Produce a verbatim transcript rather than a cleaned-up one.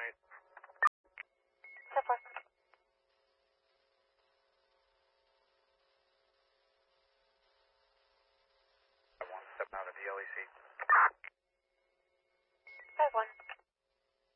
eight. So far. One, stepping out of the L E C. Five one.